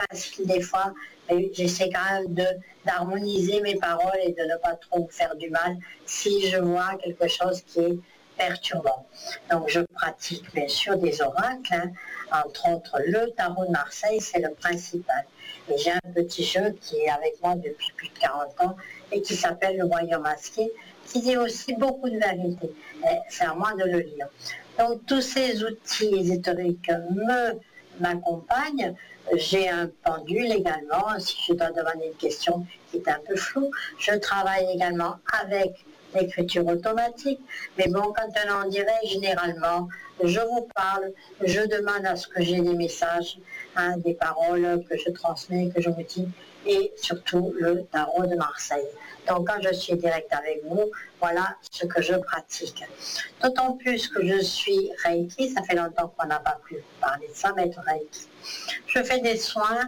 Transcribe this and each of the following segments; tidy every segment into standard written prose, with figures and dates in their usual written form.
facile des fois, mais j'essaie quand même d'harmoniser mes paroles et de ne pas trop faire du mal si je vois quelque chose qui est perturbant. Donc je pratique bien sûr des oracles, hein, entre autres le tarot de Marseille, c'est le principal. Et j'ai un petit jeu qui est avec moi depuis plus de 40 ans et qui s'appelle le Voyant masqué, qui dit aussi beaucoup de vérité. C'est à moi de le lire. Donc tous ces outils ésotériques m'accompagnent. J'ai un pendule également, si je dois demander une question qui est un peu floue. Je travaille également avec l'écriture automatique. Mais bon, quand on est en direct, généralement, je vous parle, je demande à ce que j'ai des messages, hein, des paroles que je transmets, que je vous dis, et surtout le tarot de Marseille. Donc quand je suis direct avec vous, voilà ce que je pratique. D'autant plus que je suis Reiki, ça fait longtemps qu'on n'a pas pu parler de ça, mais être Reiki. Je fais des soins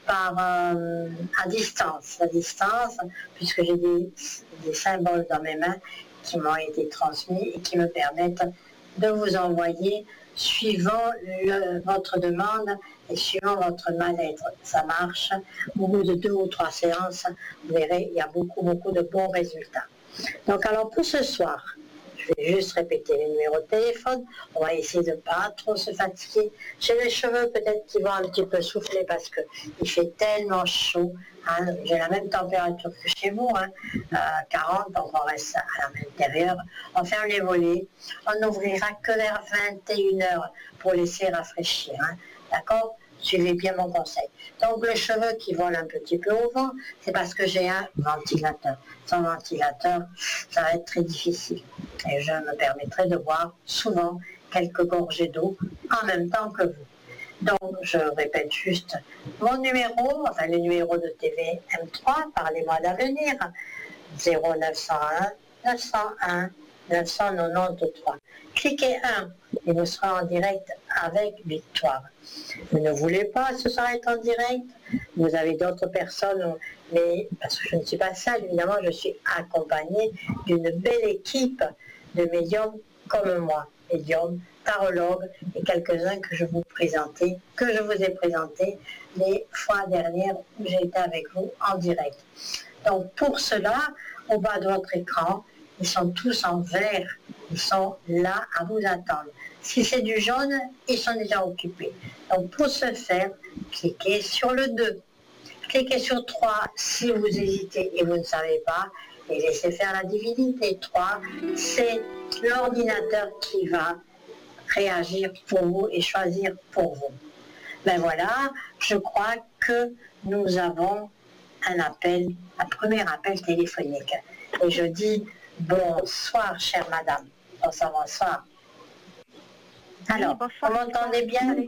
à distance, puisque j'ai des symboles dans mes mains qui m'ont été transmis et qui me permettent de vous envoyer suivant votre demande et suivant votre mal-être. Ça marche. Au bout de 2 ou 3 séances, vous verrez, il y a beaucoup de bons résultats. Donc alors pour ce soir, je vais juste répéter les numéros de téléphone. On va essayer de ne pas trop se fatiguer. J'ai les cheveux peut-être qui vont un petit peu souffler parce qu'il fait tellement chaud. Hein. J'ai la même température que chez vous, hein. 40, donc on reste à l'intérieur. On ferme les volets. On n'ouvrira que vers 21h pour laisser rafraîchir. Hein. D'accord ? Suivez bien mon conseil. Donc le cheveu qui vole un petit peu au vent, c'est parce que j'ai un ventilateur. Sans ventilateur, ça va être très difficile. Et je me permettrai de boire souvent quelques gorgées d'eau en même temps que vous. Donc je répète juste mon numéro, enfin le numéro de TV M3, parlez-moi d'avenir, 0901 901 993. Cliquez 1 et vous serez en direct avec Victoire. Vous ne voulez pas ce soir être en direct, vous avez d'autres personnes, mais parce que je ne suis pas seule, évidemment, je suis accompagnée d'une belle équipe de médiums comme moi, médiums, tarologues et quelques-uns que je vous ai présentés les fois dernières où j'ai été avec vous en direct. Donc pour cela, au bas de votre écran, ils sont tous en vert, ils sont là à vous attendre. Si c'est du jaune, ils sont déjà occupés. Donc pour ce faire, cliquez sur le 2. Cliquez sur 3 si vous hésitez et vous ne savez pas, et laissez faire la divinité. 3, c'est l'ordinateur qui va réagir pour vous et choisir pour vous. Ben voilà, je crois que nous avons un premier appel téléphonique. Et je dis bonsoir, chère madame. Bonsoir. Alors, oui, vous m'entendez bien?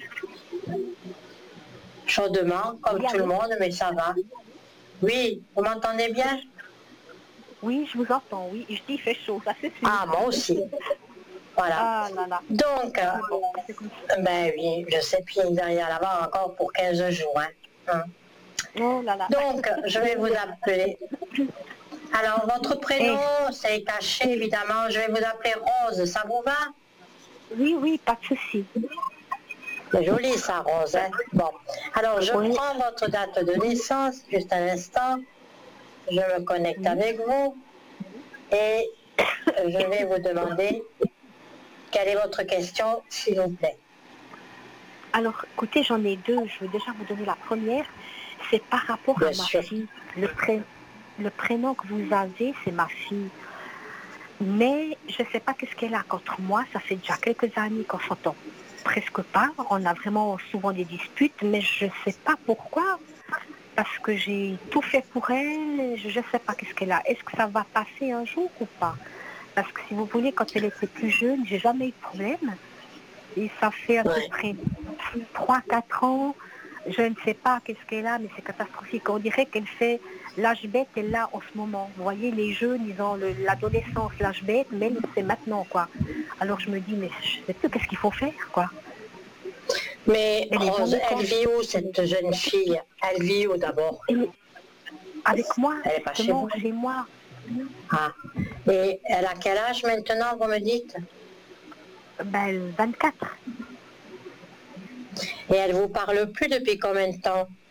Chaudement, comme tout le monde, mais ça va. Oui, vous m'entendez bien? Oui, je vous entends, oui. Je dis il fait chaud, ça c'est sûr. Ah, moi aussi. Voilà. Ah là là. Donc, ben oui, je sais, puis il y en a encore pour 15 jours. Hein. Oh là là. Donc, je vais vous appeler. Alors, votre prénom, c'est caché, évidemment. Je vais vous appeler Rose, ça vous va? Oui, pas de souci. C'est joli ça, Rose. Hein? Bon, alors je prends votre date de naissance, juste un instant. Je me connecte avec vous et je vais vous demander quelle est votre question, s'il vous plaît. Alors, écoutez, j'en ai deux. Je vais déjà vous donner la première. C'est par rapport à ma fille. Le prénom que vous avez, c'est ma fille. Mais je ne sais pas qu'est-ce qu'elle a contre moi. Ça fait déjà quelques années qu'on s'entend presque pas. On a vraiment souvent des disputes, mais je ne sais pas pourquoi. Parce que j'ai tout fait pour elle. Je ne sais pas qu'est-ce qu'elle a. Est-ce que ça va passer un jour ou pas? Parce que si vous voulez, quand elle était plus jeune, j'ai jamais eu de problème. Et ça fait à peu près 3-4 ans. Je ne sais pas qu'est-ce qu'elle a, mais c'est catastrophique. On dirait qu'elle fait l'âge bête, elle l'a en ce moment. Vous voyez, les jeunes, ils ont l'adolescence, l'âge bête, mais c'est maintenant, quoi. Alors je me dis, mais je sais plus qu'est-ce qu'il faut faire, quoi. Mais Rose, elle vit où, cette jeune fille? Elle vit où d'abord? Avec moi, elle est pas chez moi. Ah. Et elle a quel âge maintenant, vous me dites? Ben, 24. Et elle vous parle plus depuis combien de temps?